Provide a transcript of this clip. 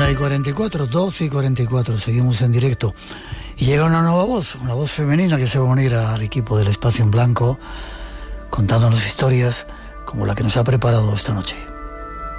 1:44, 12:44, seguimos en directo. Y llega una nueva voz, una voz femenina que se va a unir al equipo del Espacio en Blanco, contándonos historias como la que nos ha preparado esta noche.